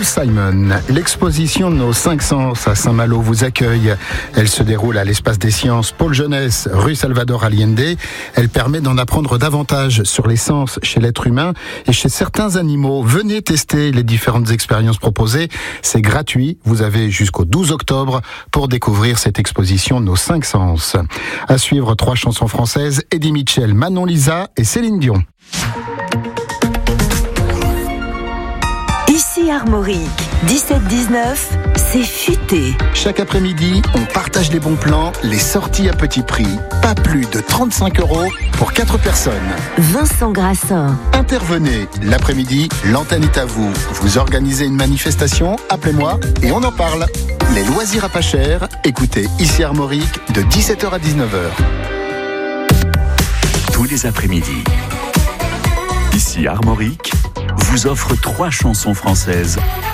Paul Simon. L'exposition Nos 5 sens à Saint-Malo vous accueille. Elle se déroule à l'Espace des Sciences Pôle Jeunesse, rue Salvador Allende. Elle permet d'en apprendre davantage sur les sens chez l'être humain et chez certains animaux. Venez tester les différentes expériences proposées. C'est gratuit. Vous avez jusqu'au 12 octobre pour découvrir cette exposition Nos 5 sens. À suivre 3 chansons françaises, Eddie Mitchell, Manon Lisa et Céline Dion. Ici Armorique, 17-19, c'est futé. Chaque après-midi, on partage les bons plans, les sorties à petit prix. Pas plus de 35 € pour 4 personnes. Vincent Grassin. Intervenez. L'après-midi, l'antenne est à vous. Vous organisez une manifestation, appelez-moi et on en parle. Les loisirs à pas cher, écoutez Ici Armorique de 17h à 19h. Tous les après-midi. Ici Armorique vous offre 3 chansons françaises